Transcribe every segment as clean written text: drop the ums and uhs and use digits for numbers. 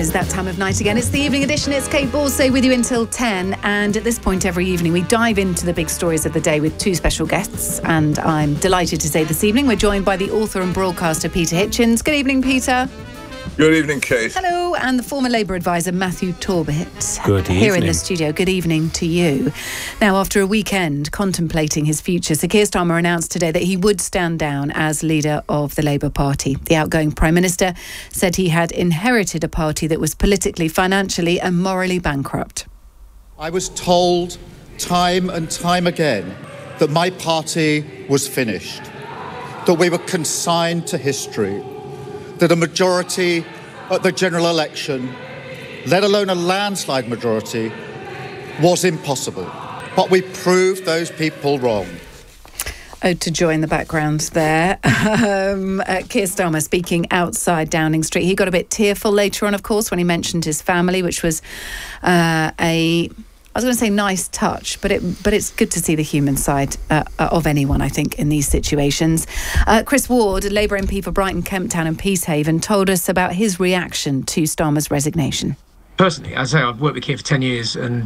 is that time of night again. It's the evening edition. It's Kate Borsay with you until 10. And at this point every evening, we dive into the big stories of the day with two special guests. And I'm delighted to say this evening we're joined by the author and broadcaster Peter Hitchens. Good evening, Peter. Good evening, Kate. Hello, and the former Labour advisor Matthew Torbett. Good evening. Here in the studio. Good evening to you. Now, after a weekend contemplating his future, Sir Keir Starmer announced today that he would stand down as leader of the Labour Party. The outgoing Prime Minister said he had inherited a party that was politically, financially and morally bankrupt. I was told time and time again that my party was finished, that we were consigned to history, that a majority at the general election, let alone a landslide majority, was impossible. But we proved those people wrong. Ode to joy in the background there. Keir Starmer speaking outside Downing Street. He got a bit tearful later on, of course, when he mentioned his family, which was I was going to say nice touch, but it's good to see the human side of anyone, I think, in these situations. Chris Ward, a Labour MP for Brighton, Kemptown and Peacehaven, told us about his reaction to Starmer's resignation. Personally, as I say, I've worked with Keir for 10 years and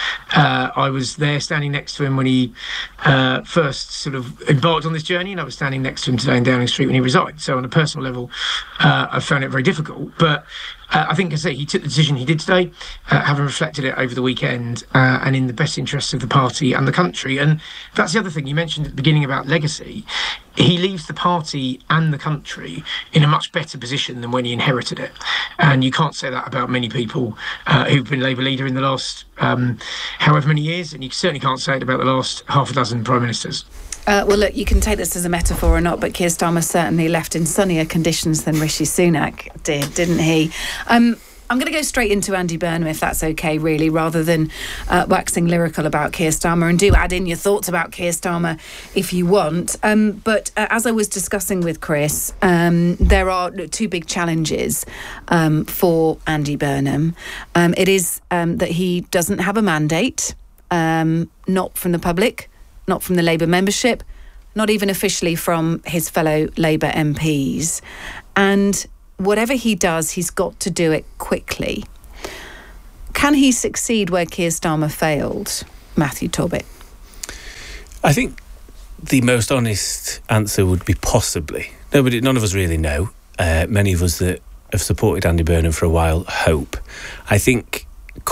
I was there standing next to him when he first sort of embarked on this journey, and I was standing next to him today in Downing Street when he resigned. So on a personal level, I found it very difficult. But I think, as I say, he took the decision he did today, having reflected it over the weekend and in the best interests of the party and the country. And that's the other thing you mentioned at the beginning about legacy. He leaves the party and the country in a much better position than when he inherited it. And you can't say that about many people who've been Labour leader in the last however many years, and you certainly can't say it about the last half a dozen prime ministers. Well, look, you can take this as a metaphor or not, but Keir Starmer certainly left in sunnier conditions than Rishi Sunak did, didn't he? I'm going to go straight into Andy Burnham, if that's okay, really, rather than waxing lyrical about Keir Starmer. And do add in your thoughts about Keir Starmer if you want. But as I was discussing with Chris, there are two big challenges for Andy Burnham. It is that he doesn't have a mandate, not from the public, not from the Labour membership, not even officially from his fellow Labour MPs. And whatever he does, he's got to do it quickly. Can he succeed where Keir Starmer failed, Matthew Torbett? I think the most honest answer would be possibly. None of us really know. Many of us that have supported Andy Burnham for a while hope. I think,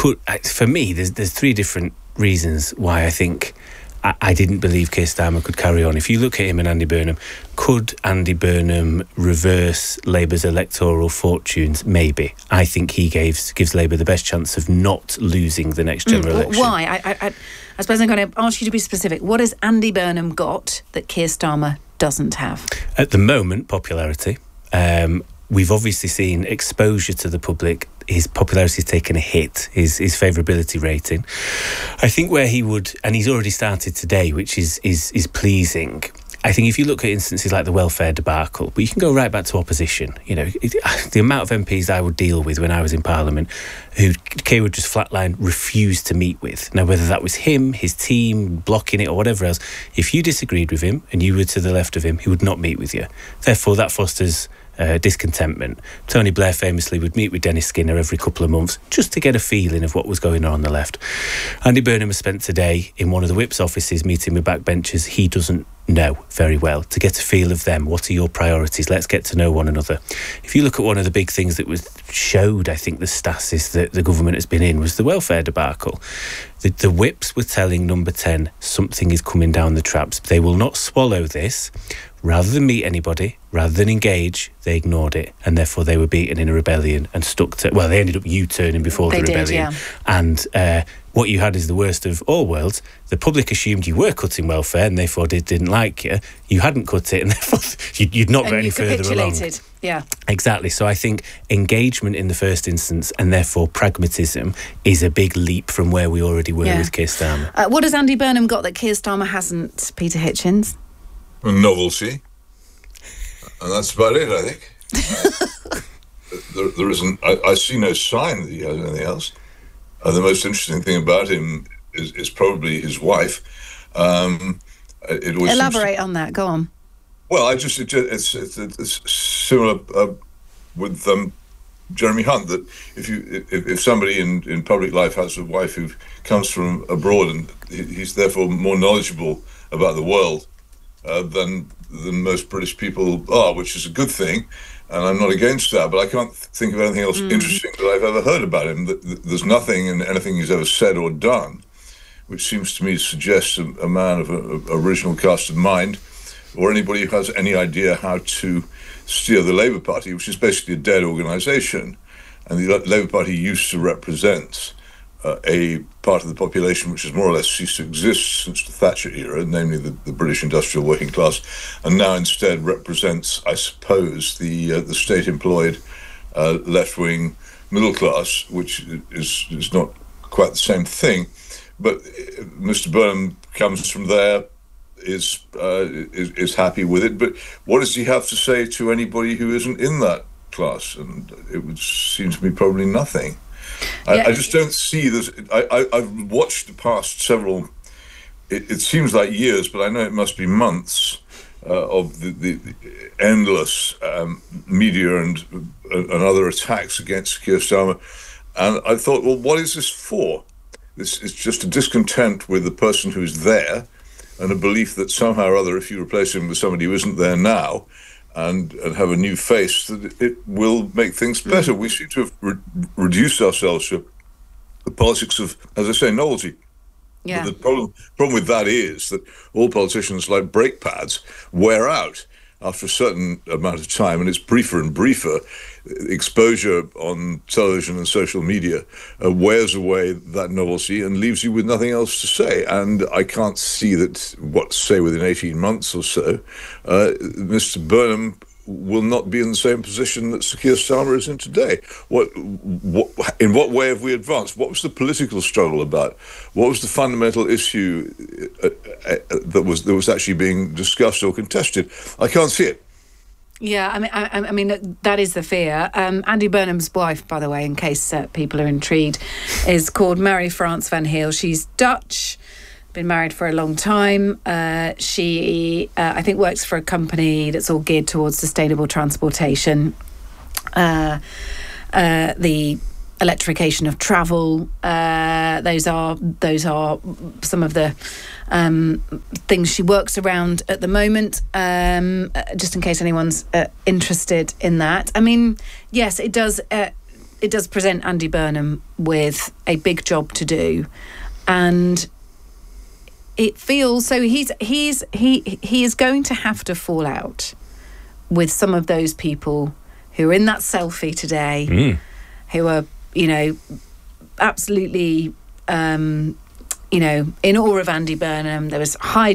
for me, there's three different reasons why I think I didn't believe Keir Starmer could carry on. If you look at him and Andy Burnham, could Andy Burnham reverse Labour's electoral fortunes? Maybe. I think he gives Labour the best chance of not losing the next general election. Why? I suppose I'm going to ask you to be specific. What has Andy Burnham got that Keir Starmer doesn't have? At the moment, popularity. We've obviously seen exposure to the public. His popularity has taken a hit, his favourability rating. I think where he would, and he's already started today, which is pleasing. I think if you look at instances like the welfare debacle, but you can go right back to opposition. You know, the amount of MPs I would deal with when I was in Parliament who Keir would just flatline refuse to meet with. Now, whether that was him, his team, blocking it or whatever else, if you disagreed with him and you were to the left of him, he would not meet with you. Therefore, that fosters discontentment. Tony Blair famously would meet with Dennis Skinner every couple of months just to get a feeling of what was going on the left. Andy Burnham has spent today in one of the Whip's offices meeting with backbenchers he doesn't know very well, to get a feel of them. What are your priorities? Let's get to know one another. If you look at one of the big things that showed, I think, the stasis that the government has been in was the welfare debacle. The Whips were telling Number 10 something is coming down the traps. They will not swallow this. Rather than meet anybody, rather than engage, they ignored it, and therefore they were beaten in a rebellion and stuck to. Well, they ended up U-turning before the rebellion. And what you had is the worst of all worlds. The public assumed you were cutting welfare, and therefore didn't like you. You hadn't cut it, and therefore you'd not got any further along. Yeah, exactly. So I think engagement in the first instance, and therefore pragmatism, is a big leap from where we already were with Keir Starmer. What has Andy Burnham got that Keir Starmer hasn't, Peter Hitchens? Novelty, and that's about it, I think. There isn't. I see no sign that he has anything else. The most interesting thing about him is probably his wife. Elaborate on that. Go on. Well, it's similar with Jeremy Hunt, that if somebody in public life has a wife who comes from abroad and he's therefore more knowledgeable about the world than most British people are, which is a good thing, and I'm not against that, but I can't think of anything else interesting that I've ever heard about him. There's nothing in anything he's ever said or done which seems to me to suggest a man of an original cast of mind, or anybody who has any idea how to steer the Labour Party, which is basically a dead organisation. And the Labour Party used to represent a part of the population which has more or less ceased to exist since the Thatcher era, namely the British industrial working class, and now instead represents, I suppose, the state-employed left-wing middle class, which is not quite the same thing. But Mr. Burnham comes from there, is happy with it. But what does he have to say to anybody who isn't in that class? And it would seem to me probably nothing. Yeah. I just don't see this. I've watched the past several, it seems like years, but I know it must be months of the endless media and other attacks against Keir Starmer. And I thought, well, what is this for? This is just a discontent with the person who's there and a belief that somehow or other, if you replace him with somebody who isn't there now and have a new face, that it will make things better. We seem to have reduced ourselves to the politics of, as I say, novelty. Yeah. But the problem with that is that all politicians, like brake pads, wear out after a certain amount of time, and it's briefer and briefer. Exposure on television and social media wears away that novelty and leaves you with nothing else to say. And I can't see that, say within 18 months or so, Mr. Burnham will not be in the same position that Sir Keir Starmer is in today. In what way have we advanced? What was the political struggle about? What was the fundamental issue that was actually being discussed or contested? I can't see it. Yeah, I mean that is the fear. Andy Burnham's wife, by the way, in case people are intrigued, is called Marie-France van Heel. She's Dutch, been married for a long time. She, I think, works for a company that's all geared towards sustainable transportation. The electrification of travel. Those are some of the things she works around at the moment. Just in case anyone's interested in that. I mean, yes, it does present Andy Burnham with a big job to do, and it feels so. He is going to have to fall out with some of those people who are in that selfie today, who are, absolutely, in awe of Andy Burnham. There was high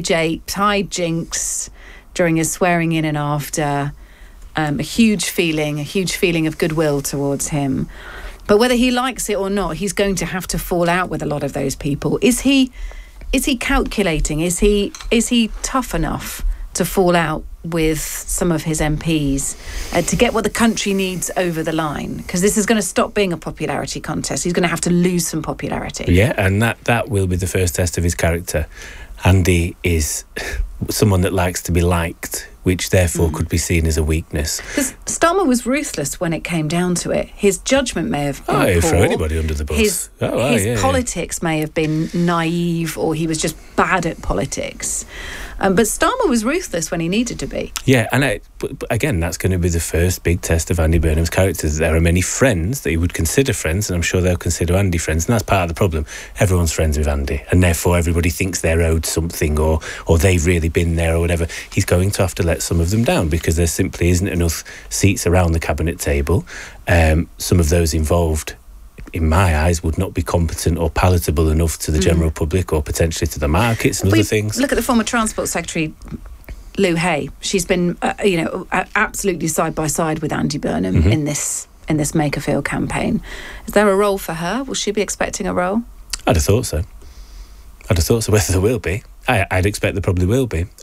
jinks during his swearing in and after, a huge feeling of goodwill towards him. But whether he likes it or not, he's going to have to fall out with a lot of those people. Is he calculating? Is he tough enough to fall out with some of his MPs to get what the country needs over the line? Because this is going to stop being a popularity contest. He's going to have to lose some popularity. Yeah, and that will be the first test of his character. Andy is someone that likes to be liked, which therefore could be seen as a weakness. Because Starmer was ruthless when it came down to it. His judgment may have been poor. Throw anybody under the bus. His politics may have been naive, or he was just bad at politics. But Starmer was ruthless when he needed to be. Yeah, and but again, that's going to be the first big test of Andy Burnham's character. There are many friends that he would consider friends, and I'm sure they'll consider Andy friends, and that's part of the problem. Everyone's friends with Andy, and therefore everybody thinks they're owed something, or they've really been there, or whatever. He's going to have to let some of them down, because there simply isn't enough seats around the cabinet table. Some of those involved, in my eyes, would not be competent or palatable enough to the general public, or potentially to the markets and other things. Look at the former Transport Secretary, Lou Hay. She's been, absolutely side by side with Andy Burnham in this Make-a-Feel campaign. Is there a role for her? Will she be expecting a role? I'd have thought so. Whether there will be, I'd expect there probably will be.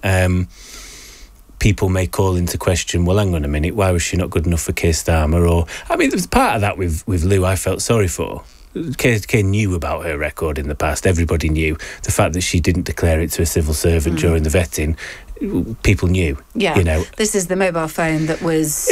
People may call into question, well, hang on a minute, why was she not good enough for Keir Starmer? Or, I mean, there's part of that with Lou I felt sorry for. Keir knew about her record in the past. Everybody knew. The fact that she didn't declare it to a civil servant during the vetting, people knew. Yeah, you know. This is the mobile phone that was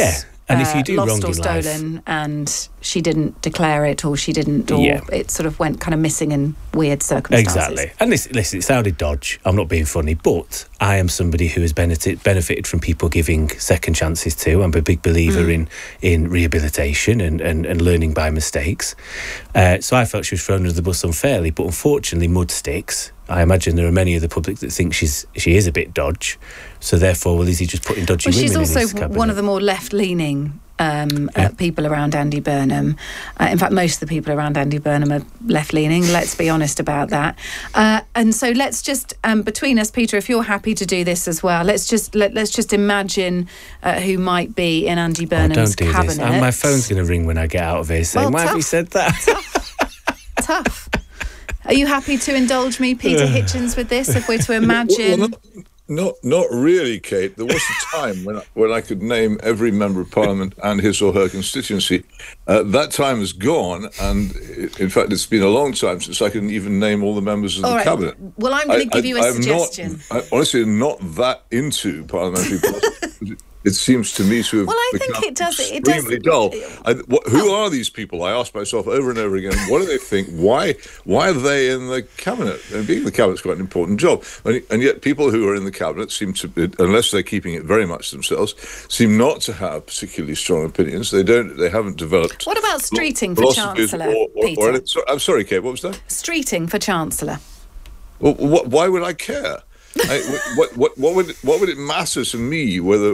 And if you do lost wrong or in life- stolen, and she didn't declare it, or she didn't, or Yeah. it sort of went kind of missing in weird circumstances. Exactly. And listen, it sounded dodge. I'm not being funny, but I am somebody who has benefited from people giving second chances too. I'm a big believer in rehabilitation and learning by mistakes. So I felt she was thrown under the bus unfairly, but unfortunately, mud sticks. I imagine there are many of the public that think she is a bit dodge. So therefore, is he just putting dodgy Well, women she's in also his cabinet? one of the more left-leaning people around Andy Burnham. In fact, most of the people around Andy Burnham are left-leaning. Let's be honest about that. And so let's just between us, Peter, if you're happy to do this as well, let's just imagine who might be in Andy Burnham's don't do cabinet. this. My phone's going to ring when I get out of here saying, Well, why have you tough. said that? Tough. Are you happy to indulge me, Peter Hitchens, with this? If we're to imagine. Not really, Kate. There was a time when I could name every member of Parliament and his or her constituency. That time is gone, and in fact, it's been a long time since I can even name all the members of All the right. cabinet. Well, I'm going to give you a suggestion. I'm honestly not that into parliamentary politics. It seems to me to have Well, I think become it does. extremely dull. Who are these people? I ask myself over and over again. What do they think? Why are they in the cabinet? And being in the cabinet's quite an important job. And yet, people who are in the cabinet seem to, unless they're keeping it very much themselves, seem not to have particularly strong opinions. They haven't developed. What about streeting for philosophies Chancellor, Peter? I'm sorry, Kate. What was that? Streeting for Chancellor. Well, why would I care? What would it matter to me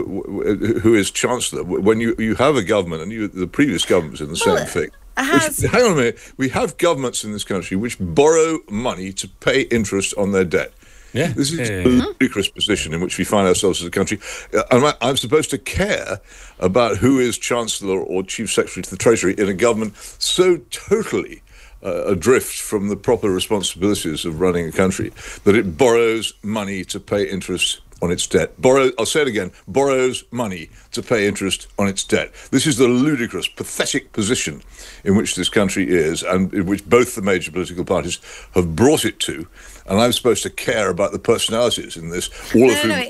who is Chancellor when you have a government and the previous government was in the same thing? Hang on a minute. We have governments in this country which borrow money to pay interest on their debt. Yeah. This is a ludicrous position in which we find ourselves as a country. I'm supposed to care about who is Chancellor or Chief Secretary to the Treasury in a government so totally adrift from the proper responsibilities of running a country that it borrows money to pay interest on its debt. I'll say it again, borrows money to pay interest on its debt. This is the ludicrous, pathetic position in which this country is, and in which both the major political parties have brought it to. And I'm supposed to care about the personalities in this. All of whom it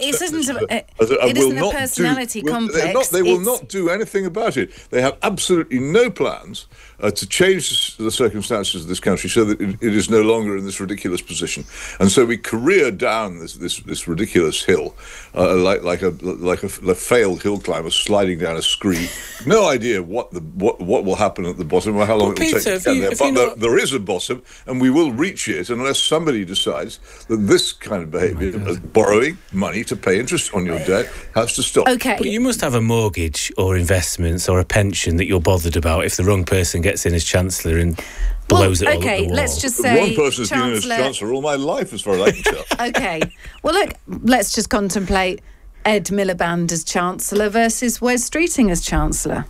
isn't a personality complex. They will not do anything about it. They have absolutely no plans to change the circumstances of this country so that it is no longer in this ridiculous position. And so we career down this ridiculous hill, like a failed hill climber sliding down a scree. No idea what will happen at the bottom or how long it will take to get there. But there is a bottom, and we will reach it unless somebody decides that this kind of behaviour, borrowing money to pay interest on your debt, has to stop. Okay. But you must have a mortgage or investments or a pension that you're bothered about if the wrong person gets in as Chancellor and blows it all up the wall. Let's just The say wrong person's been in as Chancellor all my life, as far as I can tell. Okay. Well, look, let's just contemplate Ed Miliband as Chancellor versus Wes Streeting as Chancellor.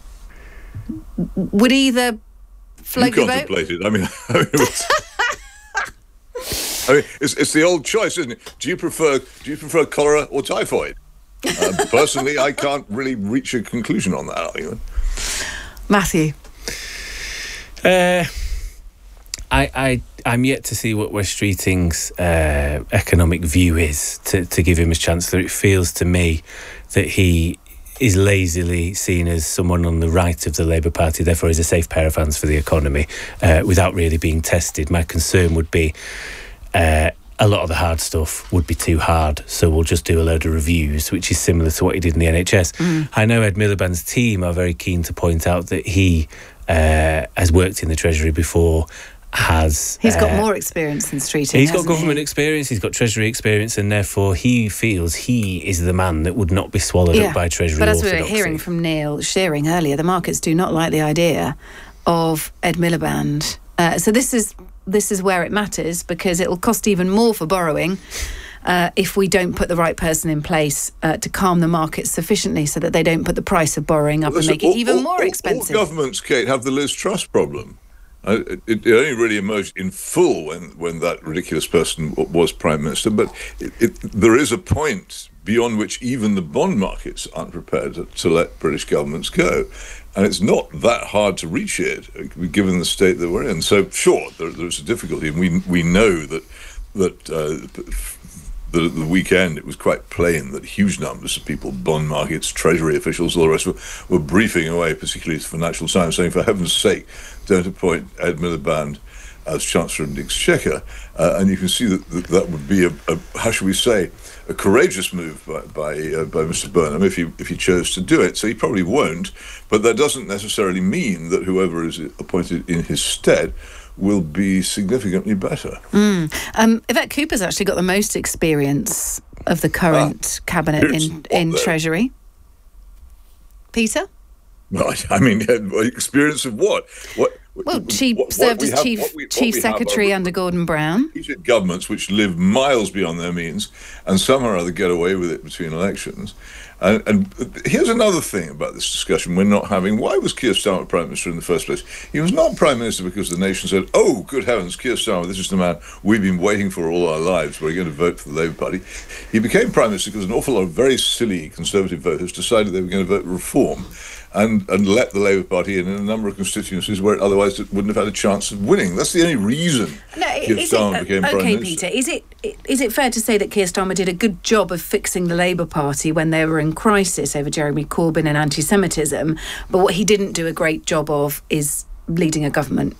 Would either float your boat? Contemplated. I mean, it's the old choice, isn't it? Do you prefer cholera or typhoid? Personally, I can't really reach a conclusion on that argument. Matthew. I'm yet to see what Wes Streeting's economic view is to give him as Chancellor. It feels to me that he is lazily seen as someone on the right of the Labour Party, therefore is a safe pair of hands for the economy without really being tested. My concern would be a lot of the hard stuff would be too hard, so we'll just do a load of reviews, which is similar to what he did in the NHS. I know Ed Miliband's team are very keen to point out that he has worked in the Treasury before, He's got more experience than Streeting. He's got government experience, he's got Treasury experience, and therefore he feels he is the man that would not be swallowed up by Treasury But as orthodoxy. we were hearing from Neil Shearing earlier, the markets do not like the idea of Ed Miliband. So this is where it matters, because it will cost even more for borrowing if we don't put the right person in place to calm the markets sufficiently so that they don't put the price of borrowing up and make it even more expensive. All governments, Kate, have the Liz Truss problem. It only really emerged in full when that ridiculous person was Prime Minister, but there is a point beyond which even the bond markets aren't prepared to let British governments go. And it's not that hard to reach it, given the state that we're in. So, sure, there's a difficulty, and we know that that at the weekend it was quite plain that huge numbers of people, bond markets, treasury officials, all the rest were briefing away, particularly for Financial Times, saying, for heaven's sake, don't appoint Ed Miliband as Chancellor of the Exchequer. And you can see that would be how shall we say, a courageous move by Mr. Burnham if he chose to do it. So he probably won't, but that doesn't necessarily mean that whoever is appointed in his stead will be significantly better. Yvette Cooper's actually got the most experience of the current cabinet in Treasury. Peter? Well, I mean, experience of what? Well, she served as Chief Secretary under Gordon Brown. Governments which live miles beyond their means and somehow or other get away with it between elections. And here's another thing about this discussion we're not having. Why was Keir Starmer Prime Minister in the first place? He was not Prime Minister because the nation said, oh, good heavens, Keir Starmer, this is the man we've been waiting for all our lives. We're going to vote for the Labour Party. He became Prime Minister because an awful lot of very silly Conservative voters decided they were going to vote reform and let the Labour Party in a number of constituencies where otherwise it wouldn't have had a chance of winning. That's the only reason Keir Starmer became Prime Minister. Peter, is it fair to say that Keir Starmer did a good job of fixing the Labour Party when they were in crisis over Jeremy Corbyn and anti-Semitism, but what he didn't do a great job of is leading a government?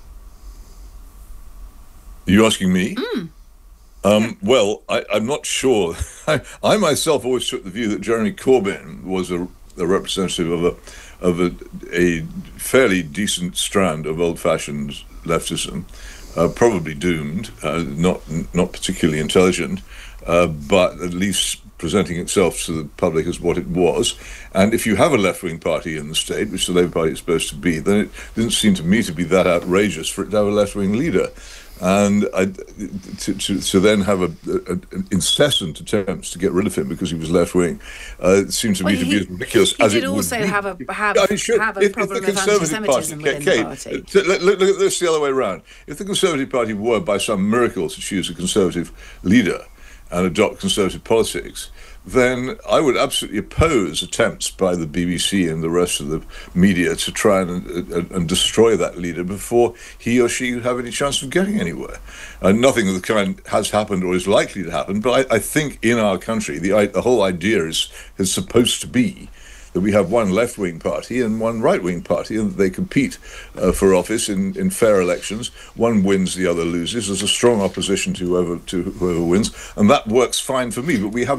Are you asking me? Well, I'm not sure. I myself always took the view that Jeremy Corbyn was a representative of a fairly decent strand of old-fashioned leftism, probably doomed, not particularly intelligent, but at least presenting itself to the public as what it was. And if you have a left-wing party in the state, which the Labour Party is supposed to be, then it didn't seem to me to be that outrageous for it to have a left-wing leader. And to then have an incessant attempts to get rid of him because he was left-wing seems to me to be as ridiculous as it would be. He did also have a problem with anti-Semitism within the party. Look at this the other way around. If the Conservative Party were, by some miracle, to choose a Conservative leader and adopt Conservative politics, then I would absolutely oppose attempts by the BBC and the rest of the media to try and destroy that leader before he or she would have any chance of getting anywhere. Nothing of the kind has happened or is likely to happen, but I think in our country the whole idea is supposed to be that we have one left-wing party and one right-wing party, and they compete for office in fair elections. One wins, the other loses. There's a strong opposition to whoever wins, and that works fine for me. But we haven't